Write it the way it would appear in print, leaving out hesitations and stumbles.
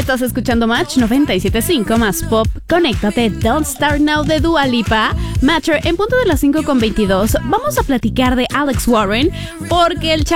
Estás escuchando Match 97.5 más pop. Conéctate, Don't Start Now de Dua Lipa. Matter, en punto de las 5:22, vamos a platicar de Alex Warren porque el